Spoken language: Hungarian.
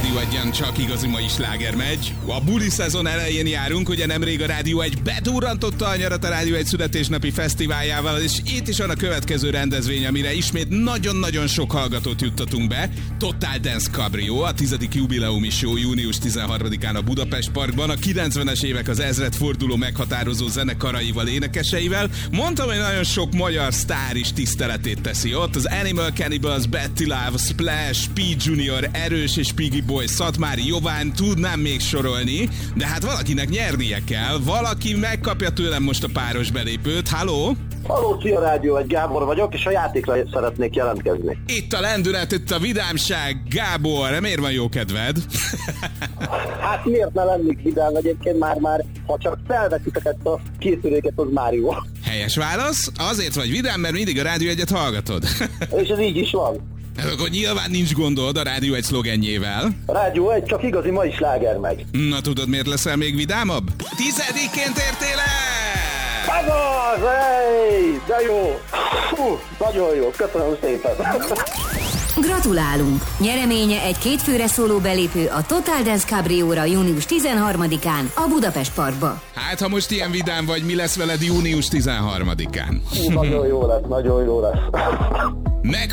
Rádió 1-en csak igazi mai sláger megy. A buli szezon elején járunk, ugye nemrég a Rádió 1 bedurrantotta a nyarat a Rádió 1 születésnapi fesztiváljával, és itt is van a következő rendezvény, amire ismét nagyon-nagyon sok hallgatót juttatunk be. Total Dance Cabrio, a 10. jubileumi show június 13-án a Budapest Parkban, a 90-es évek az ezredforduló meghatározó zenekaraival, énekeseivel. Mondtam, hogy nagyon sok magyar sztár is tiszteletét teszi ott. Az Animal Cannibals, Betty Love, Splash, P. Junior, Erős és Piggy Boy, Szatmári Jován, tudnám még sorolni, de hát valakinek nyernie kell. Valaki megkapja tőlem most a páros belépőt. Halló? Halló, szia Rádió 1, Gábor vagyok, és a játékra szeretnék jelentkezni. Itt a lendület, itt a vidámság. Gábor, miért van jó kedved? Hát miért ne lennék vidám egyébként már, ha csak felveszitek ezt a készüléket, az már jó. Helyes válasz. Azért vagy vidám, mert mindig a Rádió 1-et hallgatod. És ez így is van. Akkor nyilván nincs gondod a Rádió 1 szlogenjével. A Rádió 1 csak igazi mai sláger megy. Na tudod, miért leszel még vidámabb? 10-ként értél el! Azaz, hey, de jó! Hú, nagyon jó, köszönöm szépen! Gratulálunk! Nyereménye egy 2 főre szóló belépő a Total Dance Cabrióra június 13-án a Budapest Parkba. Hát, ha most ilyen vidám vagy, mi lesz veled június 13-án? Nagyon jó lesz, nagyon jó lesz.